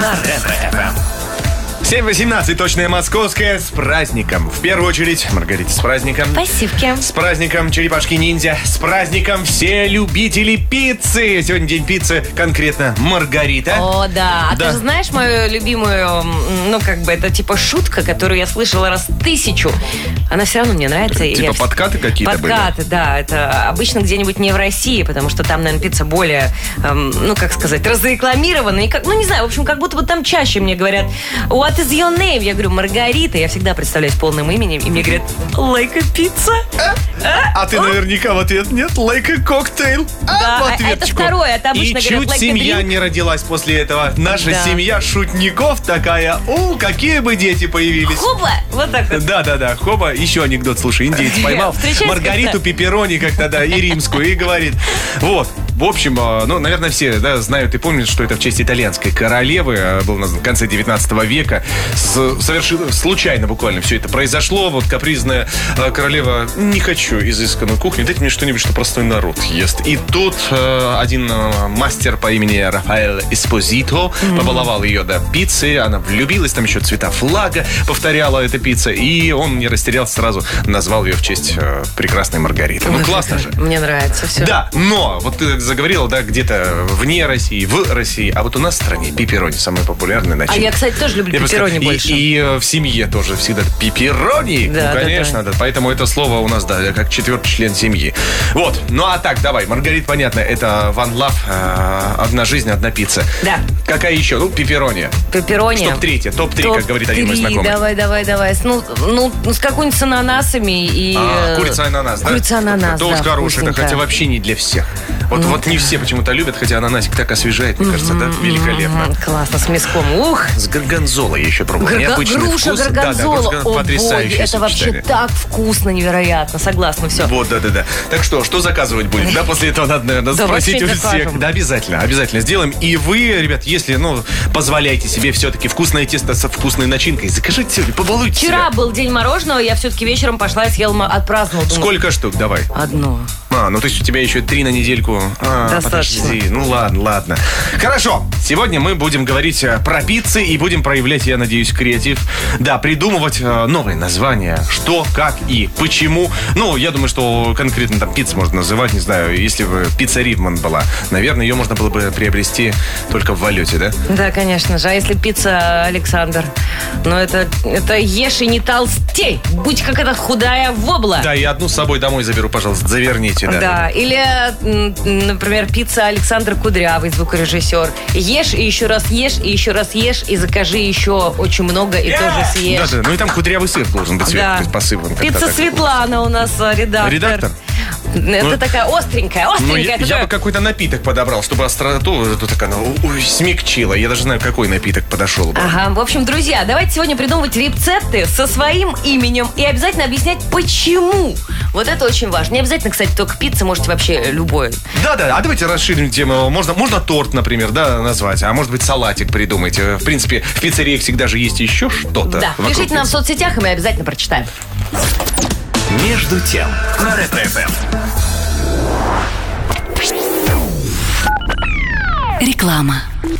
на Ретро-ФМ. 7:18, точное московское, с праздником. В первую очередь, Маргарита, с праздником. Спасибо. С праздником черепашки-ниндзя. С праздником все любители пиццы. Сегодня день пиццы, конкретно Маргарита. О, да. А ты же знаешь мою любимую, это типа шутка, которую я слышала раз 1000. Она все равно мне нравится. Типа подкаты какие-то были? Подкаты, да. Это обычно где-нибудь не в России, потому что там, наверное, пицца более, разрекламирована. И не знаю, в общем, как будто бы там чаще мне говорят «What is your name?» Я говорю «Маргарита». Я всегда представляюсь полным именем. И мне говорят «Like a pizza?» А ты наверняка в ответ «Нет, like a cocktail». Да, это второе. Это обычно и говорят чуть «like a семья drink». не родилась после этого. Наша семья шутников такая. Какие бы дети появились. Хоба! Вот так вот. Да, хоба. Еще анекдот, слушай, индеец поймал Маргариту Пепперони, как тогда, и римскую, и говорит. Вот. В общем, наверное, все знают и помнят, что это в честь итальянской королевы. Был в конце 19 века. Совершенно случайно буквально все это произошло. Вот капризная королева: не хочу изысканную кухню, дайте мне что-нибудь, что простой народ ест. И тут один мастер по имени Рафаэль Эспозито побаловал ее до пиццы. Она влюбилась, там еще цвета флага повторяла эта пицца. И он не растерялся, сразу назвал ее в честь прекрасной Маргариты. Классно же. Мне нравится все. Да, но вот ты заговорила, где-то вне России, в России. А вот у нас в стране пепперони самый популярный начинка. А я, кстати, тоже люблю пепперони больше. И в семье тоже всегда пепперони. Да, конечно. Да. Поэтому это слово у нас, как четвертый член семьи. Вот. Ну а так, давай. Маргарита, понятно, это One Love, одна жизнь, одна пицца. Да. Какая еще? Пепперони. Пепперони. Топ-3, как говорит один мой знакомый. Давай. С какой-нибудь с ананасами и... Курица-ананас, да? Курица-ананас, да. Тоже хорошая, хотя вообще не для всех. Вот не все почему-то любят, хотя ананасик так освежает, мне кажется, да? Великолепно. Классно, с мяском. С горгонзолой я еще пробовал. Необычный груша, вкус. горгонзола. Потрясающее это вообще так вкусно, невероятно. Согласна, все. Вот, да. Так что заказывать будем? Да, после этого надо, наверное, спросить у всех. Да, обязательно сделаем. И вы, ребят, если, позволяйте себе все-таки вкусное тесто со вкусной начинкой, закажите сегодня, побалуйте себя. Вчера был день мороженого, я все-таки вечером пошла и съела, отпраздновала. Сколько штук? Давай. Одно. То есть у тебя еще 3 на недельку. Достаточно. Подожди. Ладно. Хорошо. Сегодня мы будем говорить про пиццы и будем проявлять, я надеюсь, креатив. Да, придумывать новые названия. Что, как и почему. Я думаю, что конкретно там пиццу можно называть, не знаю, если бы пицца Ривман была, наверное, ее можно было бы приобрести только в валюте, да? Да, конечно же. А если пицца Александр? Это ешь и не толстей. Будь как эта худая вобла. Да, и одну с собой домой заберу, пожалуйста, заверните. Да, или, например, пицца Александр Кудрявый, звукорежиссер. Ешь и еще раз ешь, и еще раз ешь, и закажи еще очень много, и тоже съешь. Да, и там кудрявый сыр должен быть сверху посыпан. Пицца Светлана у нас редактор. Это такая остренькая. Я бы какой-то напиток подобрал, чтобы остроту смягчила. Я даже знаю, какой напиток подошел бы. Ага, в общем, друзья, давайте сегодня придумывать рецепты со своим именем и обязательно объяснять, почему. Вот это очень важно. Не обязательно, кстати, только пицца, можете вообще любое. Да, а давайте расширим тему. Можно торт, например, назвать, а может быть салатик придумайте. В принципе, в пиццериях всегда же есть еще что-то. Да, пишите нам в соцсетях, и мы обязательно прочитаем. Между тем на Ретро-ФМ. Реклама.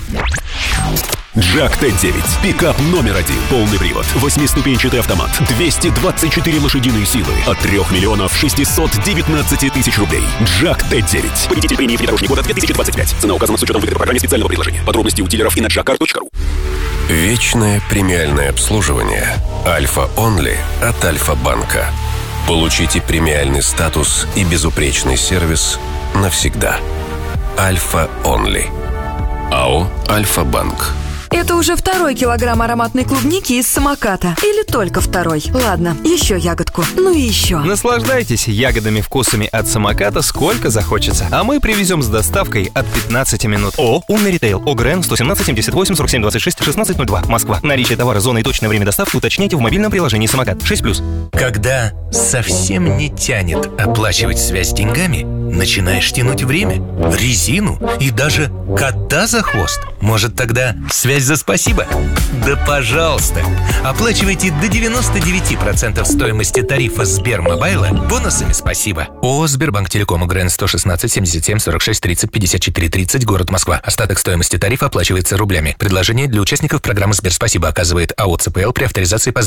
Джак Т9. Пикап номер 1. Полный привод. 8-ступенчатый автомат. 224 лошадиные силы. От 3 619 000 рублей. Джак Т9. Победитель премии «Внедорожник года» 2025. Цена указана с учетом выгоды программе специального предложения. Подробности у дилеров и на jackcar.ru. Вечное премиальное обслуживание. Альфа Онли от Альфа-банка. Получите премиальный статус и безупречный сервис навсегда. Альфа Онли. АО «Альфа-банк». Это уже 2-й килограмм ароматной клубники из самоката. Или только 2-й? Ладно, еще ягодку. И еще. Наслаждайтесь ягодами вкусами от самоката сколько захочется. А мы привезем с доставкой от 15 минут. Умный ритейл. ОГРН 117 78 47 26 1602. Москва. Наличие товара, зона и точное время доставки уточняйте в мобильном приложении «Самокат». 6+. Когда совсем не тянет оплачивать связь деньгами, начинаешь тянуть время, резину и даже кота за хвост. Может, тогда связь за спасибо? Да пожалуйста! Оплачивайте до 99% стоимости тарифа Сбермобайла бонусами спасибо. ООО «Сбербанк Телеком», УГРН 116 77 46 30 54 30, город Москва. Остаток стоимости тарифа оплачивается рублями. Предложение для участников программы «Сберспасибо» оказывает АО «ЦПЛ» при авторизации по